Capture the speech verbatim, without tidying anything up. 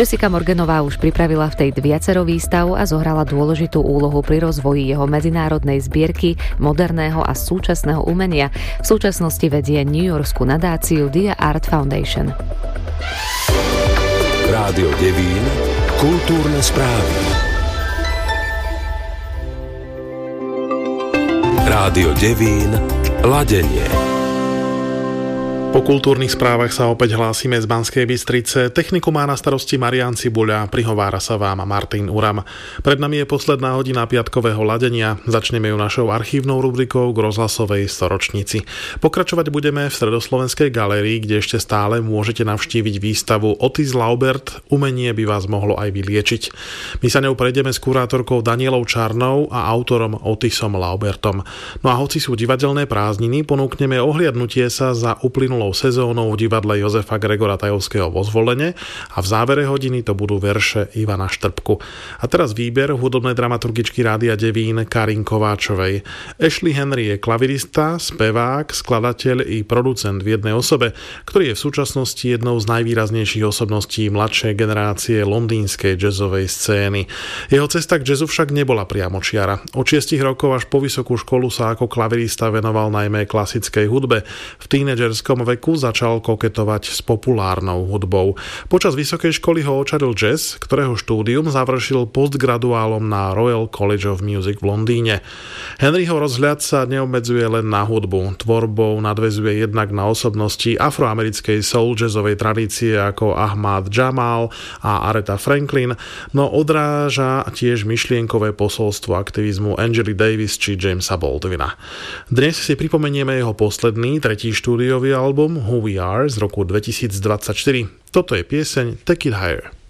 Jessica Morganová už pripravila v Tate viacero výstav a zohrala dôležitú úlohu pri rozvoji jeho medzinárodnej zbierky moderného a súčasného umenia. V súčasnosti vedie New Yorkskú nadáciu The Art Foundation. Rádio Devín, kultúrne správy. Rádio Devín, ladenie. Po kultúrnych správach sa opäť hlásime z Banskej Bystrice. Techniku má na starosti Marián Cibuľa, prihovára sa vám Martin Uram. Pred nami je posledná hodina piatkového ladenia. Začneme ju našou archívnou rubrikou k rozhlasovej storočnici. Pokračovať budeme v Stredoslovenskej galérii, kde ešte stále môžete navštíviť výstavu Otis Laubert. Umenie by vás mohlo aj vyliečiť. My sa ňou prejdeme s kurátorkou Danielou Čarnou a autorom Otisom Laubertom. No a hoci sú divadelné prázdniny, ponúkneme ohliadnutie sa za uplynulú sezónou v divadle Jozefa Gregora Tajovského vo Zvolene a v závere hodiny to budú verše Ivana Štrbku. A teraz výber hudobnej dramaturgičky Rádia Devín Karin Kováčovej. Ashley Henry je klavirista, spevák, skladateľ i producent v jednej osobe, ktorý je v súčasnosti jednou z najvýraznejších osobností mladšej generácie londýnskej jazzovej scény. Jeho cesta k jazzu však nebola priamočiara. Od šiestich rokov až po vysokú školu sa ako klavirista venoval najmä klasickej hudbe. V tínedžerskom veku začal koketovať s populárnou hudbou. Počas vysokej školy ho očaril jazz, ktorého štúdium završil postgraduálom na Royal College of Music v Londýne. Henryho rozhľad sa neobmedzuje len na hudbu. Tvorbou nadväzuje jednak na osobnosti afroamerickej soul jazzovej tradície ako Ahmad Jamal a Aretha Franklin, no odráža tiež myšlienkové posolstvo aktivizmu Angely Davis či Jamesa Baldwina. Dnes si pripomenieme jeho posledný, tretí štúdiový album Who We Are z roku dvetisícdvadsaťštyri. Toto je pieseň Take It Higher.